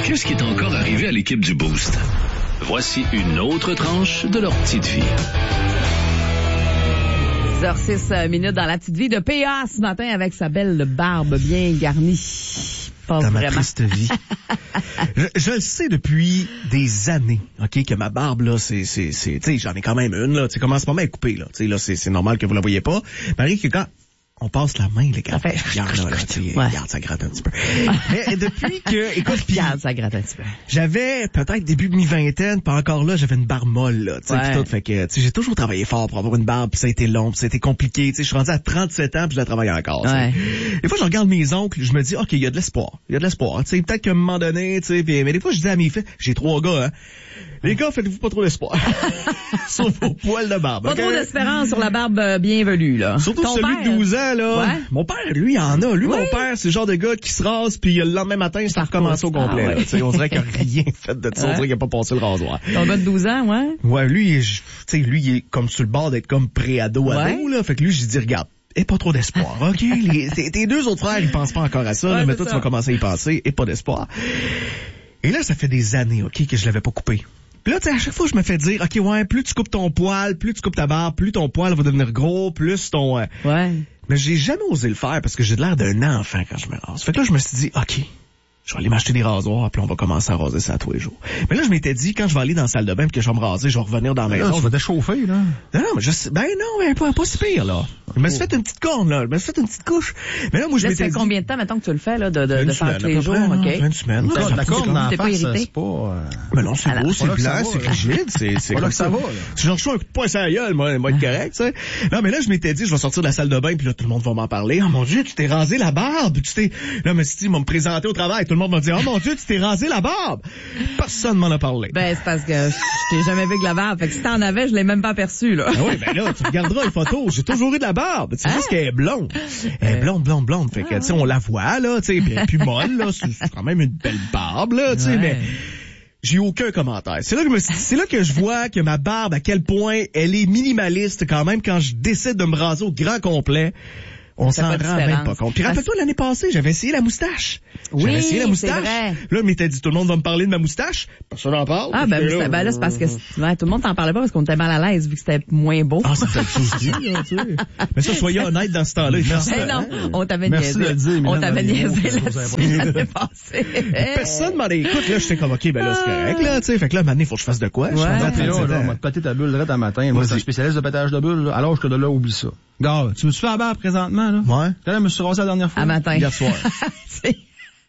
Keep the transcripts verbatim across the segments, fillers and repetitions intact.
Qu'est-ce qui est encore arrivé à l'équipe du Boost? Voici une autre tranche de leur petite vie. dix heures six minutes dans la petite vie de P A ce matin avec sa belle barbe bien garnie. Pas dans vraiment. ma triste vie. je, je le sais depuis des années, ok, que ma barbe là, c'est, c'est, c'est, tu sais, j'en ai quand même une là. Tu sais, comment en ce moment elle est coupée là. Tu sais là, c'est, c'est normal que vous la voyez pas. Marie, que quand on passe la main, les gars. Ça fait... Regarde, là, là, tu sais, ouais. regarde, ça gratte un petit peu. Mais depuis que, écoute, pis, regarde, ça gratte un petit peu. J'avais peut-être début de mi-vingtaine, pas encore là, j'avais une barbe molle, là, tu sais, ouais. pis tout, fait que, tu sais, j'ai toujours travaillé fort pour avoir une barbe, pis ça a été long, pis ça a été compliqué, tu sais, je suis rendu à trente-sept ans, pis je la travaille encore, ouais. Des fois, je regarde mes oncles, je me dis, ok, il y a de l'espoir, il y a de l'espoir, tu sais, peut-être qu'à un moment donné, tu sais, mais des fois, je dis à mes filles, j'ai trois gars, hein, les gars, faites-vous pas trop d'espoir. Sauf vos poils de barbe. Pas okay? trop d'espérance sur la barbe bienvenue, là. Surtout Ton celui père, de douze ans, là. Ouais. Mon père, lui, il en a. Lui, oui. mon père, c'est le genre de gars qui se rase, puis le lendemain matin, ça recommence au complet. Ah, ouais. Là. T'sais, on dirait qu'il n'a rien fait de ça. Ouais. On dirait qu'il n'a pas passé le rasoir. Ton gars de douze ans, ouais. Ouais, lui, tu sais, lui, il est comme sur le bord d'être comme pré-ado, ado, ouais. là. Fait que lui, j'ai dit, regarde, et pas trop d'espoir, OK? Les, tes, tes deux autres frères, ils pensent pas encore à ça, ouais, là, mais toi, ça. tu vas commencer à y penser, et pas d'espoir. Et là, ça fait des années, OK, que je l'avais pas coupé. Puis là, tu sais, à chaque fois, je me fais dire, OK, ouais, plus tu coupes ton poil, plus tu coupes ta barbe, plus ton poil va devenir gros, plus ton... Euh... Ouais. Mais j'ai jamais osé le faire parce que j'ai de l'air d'un enfant quand je me rase. Fait que là, je me suis dit, OK, je vais aller m'acheter des rasoirs, puis on va commencer à raser ça tous les jours. Mais là, je m'étais dit, quand je vais aller dans la salle de bain, puis que je vais me raser, je vais revenir dans la maison. Là, tu vas déchauffer, là. Non, mais je sais, ben non, mais pas, pas si pire, là. Je me suis fait une petite corne, là. Je me suis fait une petite couche. Mais là, moi, je Là, m'étais ça fait dit... combien de temps, mettons, que tu le fais, là, de, de, de faire tous les jours, près, OK? Une semaine. La, la corne dans la T'es pas face, irrité? c'est pas... Euh... Mais non, c'est beau, c'est là que ça blanc, va, c'est là. rigide, c'est, c'est Pas là comme que ça va, là. Si j'en reçois un coup de poing sur la gueule, moi, moi, être correct, tu sais. Non, mais là, je m'étais dit, je vais sortir de la salle de bain, puis là, tout le monde va m'en parler. Oh mon Dieu, tu t'es rasé la barbe, tu t'es... Là, mais si, ils vont me présenter au travail, tout le monde va me dire, oh mon Dieu, tu t'es rasé la barbe. Personne m'en a parlé. Ben, c'est parce que je t'ai jamais vu que la barbe. Fait que si t'en avais, je l'ai même pas aperçu, là. Ah oui, ben là, tu regarderas les photos. J'ai toujours eu de la barbe. C'est juste qu'elle est blonde. Elle est blonde, blonde, blonde. Fait que, tu sais, on la voit, là, tu sais, puis elle est plus molle, là. C'est c'est quand même une belle barbe, là, tu sais, Ouais. mais j'ai aucun commentaire. C'est là que je me suis dit, c'est là que je vois que ma barbe, à quel point elle est minimaliste quand même quand je décide de me raser au grand complet. On Ça s'en fait pas de rend même différence. pas compte. Puis rappelle-toi, l'année passée, j'avais essayé la moustache. Oui, j'avais essayé la moustache. c'est vrai. Là, je m'étais dit, tout le monde va me parler de ma moustache. Personne n'en parle. Ah, ben, Puis c'est- ben là, c'est parce que c'est- ouais, tout le monde t'en parlait pas parce qu'on était mal à l'aise vu que c'était moins beau. Ah, c'est peut-être chose dit, là, tu sais. Mais ça, soyez honnête dans ce temps-là. Merci. Eh non, on t'avait Merci niaisé. de le dire, On Mylène t'avait Davineau, niaisé c'est là-dessus l'année passée. Personne m'en écoute, là, j'étais comme, OK, ben là, c'est correct, là, tu sais. Fait que là, maintenant, il faut que je fasse de quoi? Je suis Ouais. rendu à Puis là, trente-sept là, on ans. va te péter ta bulle direct un matin. Moi, je suis un spécialiste de pétage de bulles, là. Alors, je te donne là, oublie ça. Gars, tu me suis fait la barbe présentement, là? Ouais. Quand je me suis rasé la dernière fois? À matin. Hier soir. C'est-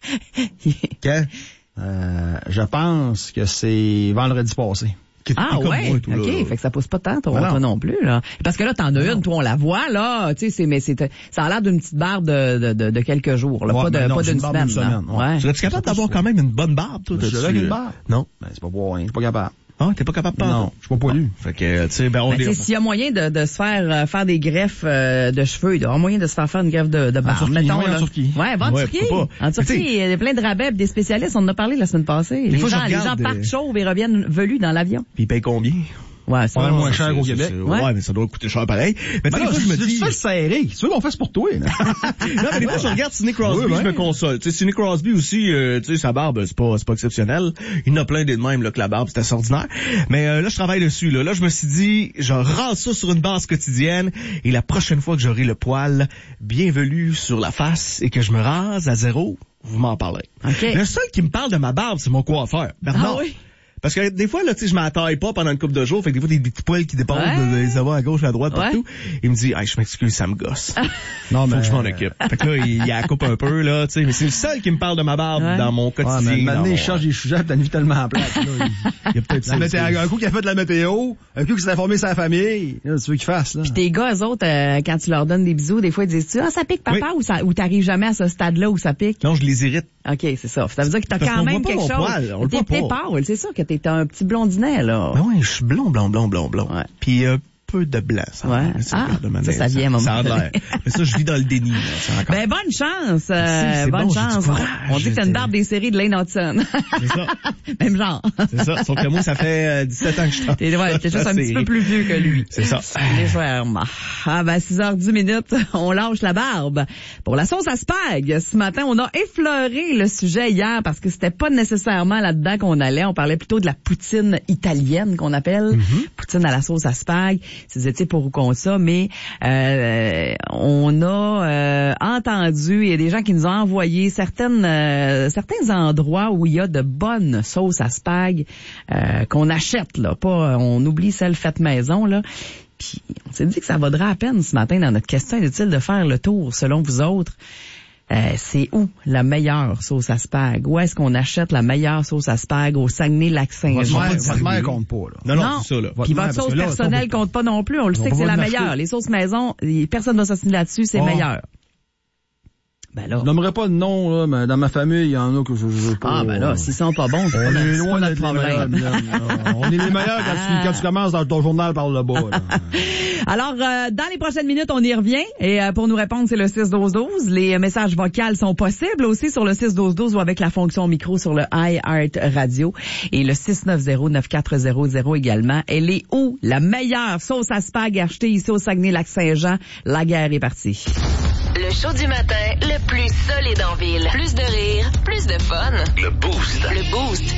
Quand? Euh, je pense que c'est vendredi passé. Ah Comme ouais, moi, tout, là. ok, fait que ça pousse pas tant, toi, Ben non. toi non plus, là. Parce que là, t'en as une, toi, on la voit, là, tu sais, c'est, mais c'est, ça a l'air d'une petite barbe de, de, de, de quelques jours, là, Ouais, pas de, ben non, pas c'est d'une une barbe semaine, d'une là. semaine, ouais. Ouais. Serais-tu capable d'avoir quand même une bonne barbe, toi? Je suis t'as-tu, avec une euh, barbe. Non. Ben, c'est pas pour rien, je suis pas capable. Ah, t'es pas capable de Non, je suis pas poilu. Fait que, tu sais, ben, on Ben, tu sais, est... s'il y a moyen de, de se faire euh, faire des greffes euh, de cheveux, il y aura moyen de se faire faire une greffe de, de barbe. Turquie, mettons, ouais, en là. Turquie. Ouais, va en Ouais, Turquie. pourquoi pas. En Turquie, Mais tu sais- il y a plein de rabais, des spécialistes, on en a parlé la semaine passée. Les fois, je gens, les gens regarde, partent euh, chauves et reviennent velus dans l'avion. Puis ils payent combien? Ouais, ça, Pas mal moins ça, cher C'est- qu'au c'est- Québec. c'est- Ouais. Ouais, mais ça doit coûter cher pareil. Mais tu sais, des fois, je me dis... Tu fais serré. Tu veux qu'on fasse pour toi, là? Non, mais des fois, je regarde Sidney Crosby, Oui, ouais. je me console. Tu sais, Sidney Crosby aussi, euh, tu sais, sa barbe, c'est pas, c'est pas exceptionnel. Il y en a plein des de même, là, que la barbe, c'est assez ordinaire. Mais euh, là, je travaille dessus, là. Là, je me suis dit, je rase ça sur une base quotidienne, et la prochaine fois que j'aurai le poil bien velu sur la face et que je me rase à zéro, vous m'en parlerez. OK. Le seul qui me parle de ma barbe, c'est mon coiffeur, Bernard. Ah oui? Parce que des fois, là, tu sais, je m'attaille pas pendant une couple de jours, fait que des fois, des petits poils qui dépassent Ouais. de, des avants à gauche, à droite, Ouais. partout. Il me dit, hey, je m'excuse, ça me gosse. Non, Faut mais... que je m'en occupe. Fait que là, il, il la coupe un peu, là, tu sais, mais c'est le seul qui me parle de ma barbe Ouais. dans mon Ouais, quotidien. mais dans maintenant, mon- il change des sujets, t'as une vie tellement plate, là. Il- Il y a peut-être La ça météo, aussi. un coup qui a fait de la météo, un coup qui s'est informé sa famille. Là, tu veux qu'il fasse, là? Puis tes gars, eux autres, euh, quand tu leur donnes des bisous, des fois, ils disent, ah, ça pique, papa, Oui. ou ça, ou t'arrives jamais à ce stade-là où ça pique? Non, je les irrite. OK, c'est ça. Ça veut dire que t'as Parce quand qu'on même voit pas quelque mon chose. poil, on le T'es voit t'es pas. pâle, c'est ça, que t'es un petit blondinet, là. Ben ouais, je suis blond, blond, blond, blond, blond. Ouais. Puis, euh, peu de blanc. Ça, Ouais. ça, Ah, ça, ça vient à un moment Ça a l'air. Mais ça, je vis dans le déni. Là, ça, encore. Ben, bonne chance. Euh, C'est- c'est bonne bon, j'ai chance. du courage. On dit que t'as une J'étais- barbe des séries de Lane Hudson. C'est ça. Même genre. C'est ça. Sauf que moi, ça fait euh, dix-sept ans que je travaille. T'es, ouais, t'es juste un petit peu plus vieux que lui. C'est ça. Légèrement. Ah ben, six heures dix minutes, on lâche la barbe. Pour la sauce à spag, ce matin, on a effleuré le sujet hier parce que c'était pas nécessairement là-dedans qu'on allait. On parlait plutôt de la poutine italienne qu'on appelle. Mm-hmm. Poutine à la sauce à spag. Si vous étiez pour ou contre ça, mais euh, on a euh, entendu, il y a des gens qui nous ont envoyé certaines euh, certains endroits où il y a de bonnes sauces à spag euh, qu'on achète, là. Pas, on oublie celle faite maison, là. Puis on s'est dit que ça vaudrait à peine ce matin dans notre question inutile de faire le tour, selon vous autres. Euh, c'est où la meilleure sauce à spag? Où est-ce qu'on achète la meilleure sauce à spag? Au Saguenay-Lac-Saint-Jean? Votre mère, Votre votre mère mère compte pas, là. Non, non, Non. c'est ça, là. Puis mère, votre parce sauce que là, personnelle on- compte pas non plus. On le on sait va que c'est pas la l'acheter. meilleure. Les sauces maison, personne ne va s'assiner là-dessus, c'est Oh. meilleur. Ben là. Je nommerai pas de nom, là, mais dans ma famille, il y en a que je, je veux pas. Ah, ben là, s'ils sont pas bons, c'est On pas notre, est c'est pas loin notre d'être les problème. meilleurs. là. On est les meilleurs quand tu, quand tu commences dans ton journal par le bas, là. Alors, euh, dans les prochaines minutes, on y revient. Et euh, pour nous répondre, c'est le six douze douze. Les euh, messages vocaux sont possibles aussi sur le six douze douze ou avec la fonction micro sur le iHeart Radio. Et le six neuf zéro neuf quatre zéro zéro également. Elle est où la meilleure sauce à spag achetée ici au Saguenay-Lac-Saint-Jean? La guerre est partie. Le show du matin, le plus solide en ville. Plus de rire, plus de fun. Le Boost. Le Boost.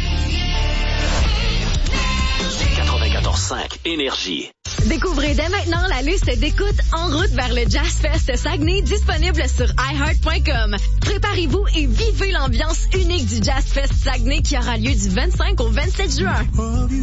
quatre-vingt-quatorze cinq Énergie. Découvrez dès maintenant la liste d'écoute En route vers le Jazz Fest Saguenay disponible sur i heart point com. Préparez-vous et vivez l'ambiance unique du Jazz Fest Saguenay qui aura lieu du vingt-cinq au vingt-sept juin.